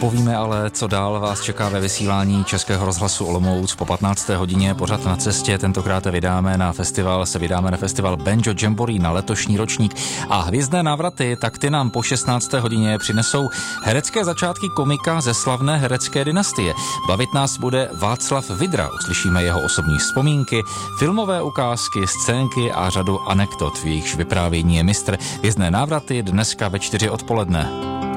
Nepovíme ale, co dál vás čeká ve vysílání Českého rozhlasu Olomouc po 15. hodině. Pořad na cestě, tentokrát se vydáme na festival Banjo Jamboree na letošní ročník. A hvězdné návraty, tak ty nám po 16. hodině přinesou herecké začátky komika ze slavné herecké dynastie. Bavit nás bude Václav Vydra, uslyšíme jeho osobní vzpomínky, filmové ukázky, scénky a řadu anekdot, v jejichž vyprávění je mistr. Hvězdné návraty dneska ve 4 odpoledne.